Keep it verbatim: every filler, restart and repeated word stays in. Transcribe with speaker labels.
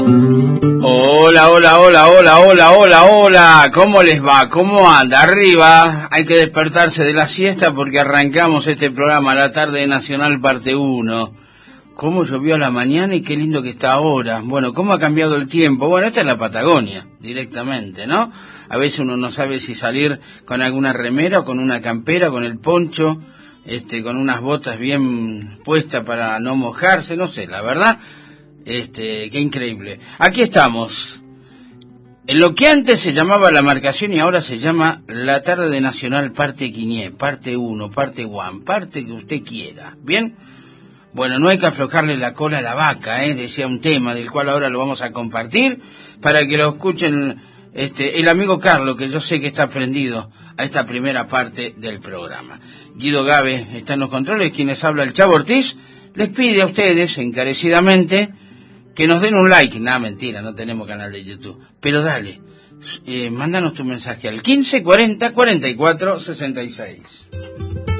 Speaker 1: Hola, hola, hola, hola, hola, hola, hola, ¿cómo les va? ¿Cómo anda? Arriba, hay que despertarse de la siesta porque arrancamos este programa, La Tarde Nacional Parte uno. ¿Cómo llovió a la mañana y qué lindo que está ahora? Bueno, ¿cómo ha cambiado el tiempo? Bueno, esta es la Patagonia, directamente, ¿no? A veces uno no sabe si salir con alguna remera o con una campera, con el poncho, este, con unas botas bien puestas para no mojarse, no sé, la verdad. Este, qué increíble. Aquí estamos. En lo que antes se llamaba La Marcación y ahora se llama La Tarde Nacional Parte Quiñé, Parte uno, Parte uno, parte que usted quiera. ¿Bien? Bueno, no hay que aflojarle la cola a la vaca, ¿eh? Decía un tema del cual ahora lo vamos a compartir para que lo escuchen este, el amigo Carlos, que yo sé que está prendido a esta primera parte del programa. Guido Gabe está en los controles, quienes habla el Chavo Ortiz, les pide a ustedes encarecidamente que nos den un like. Nada, mentira, no tenemos canal de YouTube. Pero dale, eh, mándanos tu mensaje al quince cuarenta cuarenta y cuatro sesenta y seis.